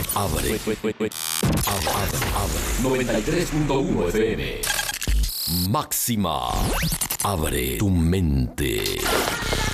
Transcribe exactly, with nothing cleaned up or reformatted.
Abre. Abre. Abre. noventa y tres punto uno F M. Máxima. Abre tu mente.